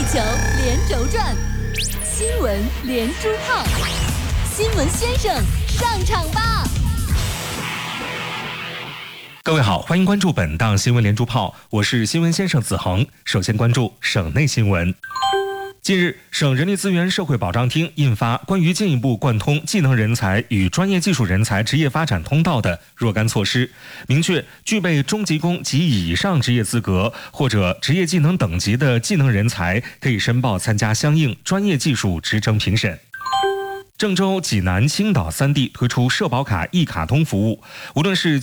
球连轴转，新闻连珠炮，新闻先生上场吧！ 各位好，欢迎关注本档新闻连珠炮，我是新闻先生子恒。首先关注省内新闻。近日，省人力资源社会保障厅印发关于进一步贯通技能人才与专业技术人才职业发展通道的若干措施，明确具备中级工及以上职业资格或者职业技能等级的技能人才，可以申报参加相应专业技术职称评审。郑州、济南、青岛3地推出社保卡一卡通服务，无论是